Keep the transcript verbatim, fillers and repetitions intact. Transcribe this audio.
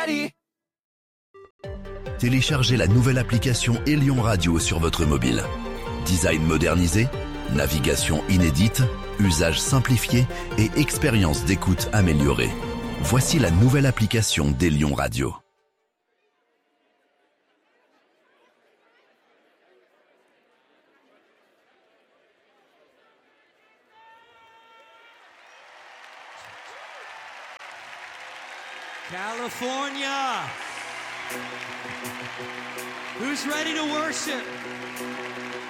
ready. Téléchargez la nouvelle application Elion Radio sur votre mobile. Design modernisé, navigation inédite, usage simplifié et expérience d'écoute améliorée. Voici la nouvelle application d'Elion Radio. California. Who's ready to worship?